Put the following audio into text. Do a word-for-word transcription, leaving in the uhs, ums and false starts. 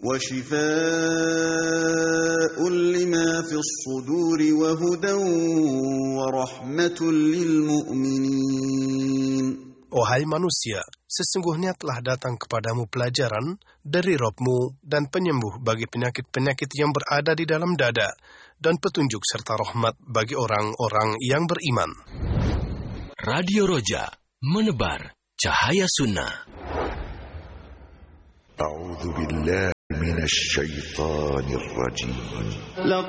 وشفاء لما في الصدور وهدى ورحمة للمؤمنين. Wahai manusia, sesungguhnya telah datang kepadamu pelajaran dari Rabb-Mu dan penyembuh bagi penyakit-penyakit yang berada di dalam dada, dan petunjuk serta rahmat bagi orang-orang yang beriman. Radio Roja, menebar cahaya sunnah. A'udzu billahi minasy syaithanir rajim.